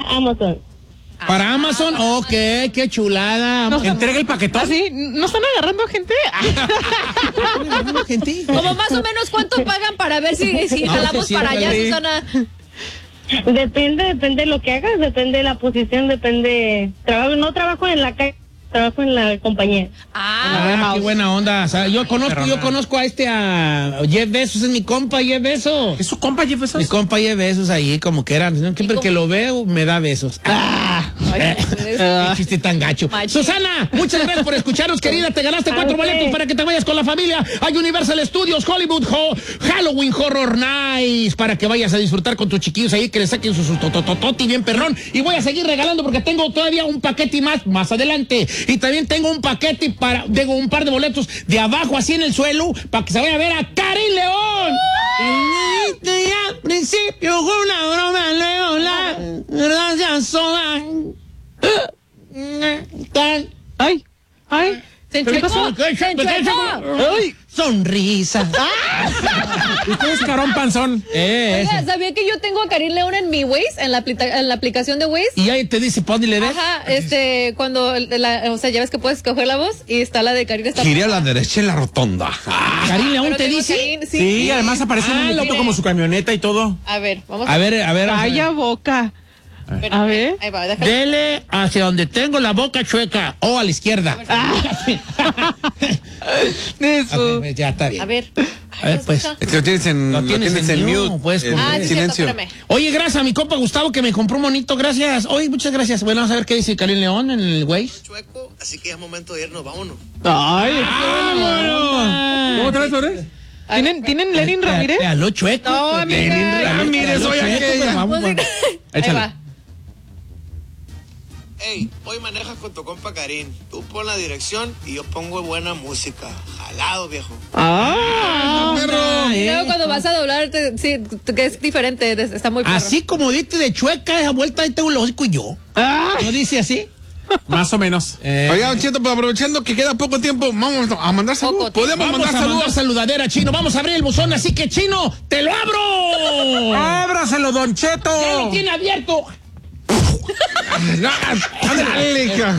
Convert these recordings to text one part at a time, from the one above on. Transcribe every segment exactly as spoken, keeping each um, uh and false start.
Amazon. ¿Para Amazon? Ok, qué chulada. No, entrega el paquetón. ¿Ah, sí? ¿No están agarrando gente? gente? Como más o menos cuánto pagan para ver si, si No, jalamos sí, para sí, allá, sí. Susana. Depende, depende de lo que hagas, depende de la posición, depende. Trabajo, no trabajo en la calle, trabajo en la compañía. Ah, qué buena onda. O sea, yo conozco, yo conozco a este a Jeff Bezos, es mi compa Jeff Bezos. ¿Es su compa Jeff Bezos? Mi compa Jeff Bezos ahí, como que era. Siempre que lo veo, me da besos. ¡Ah! Ay, Qué chiste tan gacho. Machi. Susana, muchas gracias por escucharnos, querida. Te ganaste cuatro Okay. boletos para que te vayas con la familia a Universal Studios Hollywood Ho- Halloween Horror Nights para que vayas a disfrutar con tus chiquillos ahí, que le saquen su tototototi bien perrón. Y voy a seguir regalando porque tengo todavía un paquete más más adelante. Y también tengo un paquete para, tengo un par de boletos de abajo así en el suelo para que se vaya a ver a Karin León. Y al principio una broma, luego la gracia sola. Ay, ay. Se ¿Qué pasó? enchuecó, se enchuecó. ¡Ay! Sonrisa. Usted es carón panzón. Eh, Oiga, ese. ¿sabía que yo tengo a Karin León en mi Waze, en la, apli- en la aplicación de Waze? Y ahí te dice, ¿para dónde le des? Ajá, este, cuando, la, o sea, ya ves que puedes escoger la voz y está la de Karin. Está Giré a la derecha en la rotonda. Karin León Pero te tengo dice. Karin, sí. Sí, además aparece en Ah, un lo auto mire. como su camioneta y todo. A ver, vamos A ver, a ver. Vaya boca. Espérame, a ver. Ahí va, déjame. Dele hacia donde tengo la boca chueca o a la izquierda. Eso. Ok, ya está bien. A ver. A ver, pues. Es que lo tienes en, Lo lo tienes tienes en en mute, mute. puedes en poner. Ah, sí, cierto, silencio. espérame. Oye, gracias a mi compa Gustavo que me compró un monito, gracias. Oye, muchas gracias. Bueno, vamos a ver qué dice Karin León en el Waze. Chueco, así que ya es momento de irnos, vámonos. Ay, ¡Vámonos! ¿Cómo traes, Ore? ¿Tienen, ¿tienen Lenin Ramírez? A lo chueco. No, amiga. Lenin Ramírez, a lo oye, chueco, aquella. pero vamos, Música. vamos. Ahí Échale. va. Hey, hoy manejas con tu compa Karim. Tú pon la dirección y yo pongo buena música. Jalado, viejo. Ah, perro. Y luego cuando vas a doblar, te- sí, te- que es diferente, de- está muy perro. Así como diste de chueca, esa vuelta ahí tengo el hocico y yo. ¿No dice así? Más o menos. Eh, Oiga, don Cheto, pues aprovechando que queda poco tiempo, vamos a mandar saludos. Poco tiempo. Podemos Vamos mandar a saludos. mandar saludadera, Chino. Vamos a abrir el buzón, así que, Chino, ¡te lo abro! ¡Ábraselo, Don Cheto! ¡Ya lo tiene abierto! No, ándale, hija.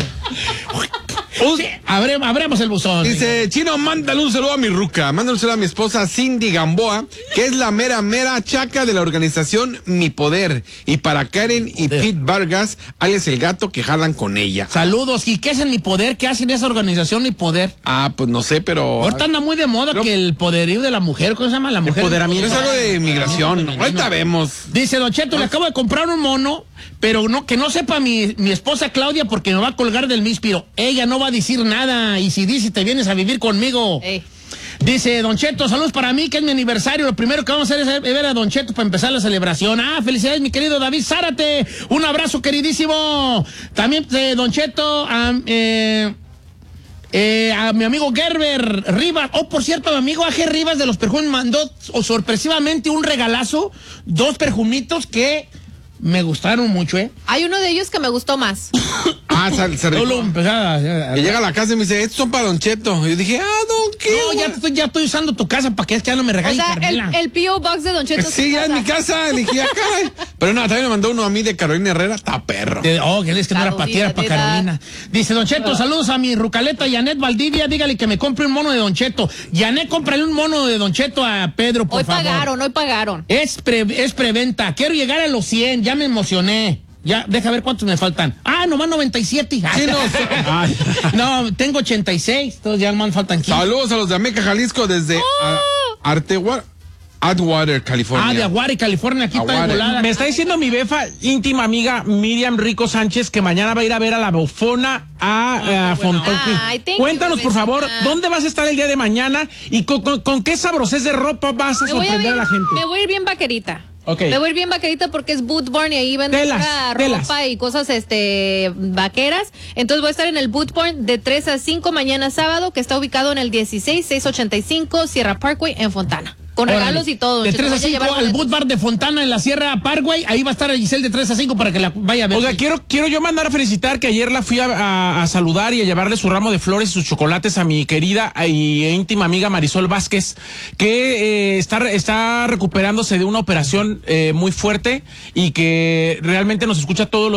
Sí, abre- abremos el buzón. Dice, Chino, mándale un saludo a mi ruca, mándale un saludo a mi esposa Cindy Gamboa, que es la mera, mera chaca de la organización Mi Poder, y para Karen y Pete Vargas, alias el gato que jalan con ella. Saludos. ¿Y qué es en Mi Poder? ¿Qué hacen esa organización Mi Poder? Ah, pues no sé, pero... Ahorita anda muy de moda No. que el poderío de la mujer, ¿cómo se llama? La mujer. Empoderamiento. Es algo de inmigración, ahorita vemos. Dice, Don Cheto, le acabo de comprar un mono, pero no que no sepa mi, mi esposa Claudia porque me va a colgar del míspiro. Ella no va a decir nada, y si dice, te vienes a vivir conmigo. Ey. Dice, Don Cheto, saludos para mí, que es mi aniversario. Lo primero que vamos a hacer es ver a Don Cheto para empezar la celebración. Ah, felicidades, mi querido David Zárate. Un abrazo, queridísimo. También, eh, Don Cheto, a, eh, eh, a mi amigo Gerber Rivas. Oh, por cierto, mi amigo A G Rivas de los perfumes mandó oh, sorpresivamente un regalazo. Dos perfumitos que me gustaron mucho, ¿eh? Hay uno de ellos que me gustó más. Ah, se, se Solo rifó. empezar a- a- Que llega a la casa y me dice, estos son para Don Cheto. Y yo dije, ah, don, ¿qué? No, ya estoy, ya estoy usando tu casa para que es que ya no me O regalen sea, el, Carmela. el P O Box de Don Cheto. Sí, ya en mi casa, le dije, acá. Pero no, también me mandó uno a mí de Carolina Herrera, está perro. De- oh, que es que no era La para ti, era para dudita, Carolina. Dice, Don Cheto, saludos a mi rucaleta Janet Valdivia, dígale que me compre un mono de Don Cheto. Janet, cómprale un mono de Don Cheto a Pedro, por Hoy favor. pagaron, hoy pagaron. Es, pre, es preventa, quiero llegar a los cien, ya me emocioné. Ya, deja ver cuántos me faltan. Ah, nomás noventa y siete. Sí, no, Ay, no, tengo ochenta y seis, entonces ya nomás faltan quince. saludos a los de Ameca, Jalisco, desde a- Artegua- Atwater, California. Ah, de Aguare, California, aquí está Aguare. de volada. Me está diciendo mi befa, íntima amiga Miriam Rico Sánchez, que mañana va a ir a ver a la bofona a, a Fontón. Ay, thank Cuéntanos, you, por favor, bebecita. ¿dónde vas a estar el día de mañana y con, con- con qué sabrosez de ropa vas a Me voy, a sorprender a, ver- la gente? me voy a ir bien vaquerita. Ok. Me voy a ir bien vaquerita porque es Boot Barn y ahí venden Telas, pura telas. ropa y cosas este vaqueras. Entonces voy a estar en el Boot Barn de tres a cinco mañana sábado, que está ubicado en el dieciséis seiscientos ochenta y cinco Sierra Parkway en Fontana. Con Órale. regalos y todo. De Cheto. tres a Voy cinco llevar al boletos. Boot Bar de Fontana en la Sierra Parkway. Ahí va a estar Giselle de tres a cinco para que la vaya a ver. Oiga, quiero, quiero yo mandar a felicitar que ayer la fui a, a- a saludar y a llevarle su ramo de flores y sus chocolates a mi querida y íntima amiga Marisol Vázquez, que eh, está, está recuperándose de una operación eh, muy fuerte y que realmente nos escucha todos los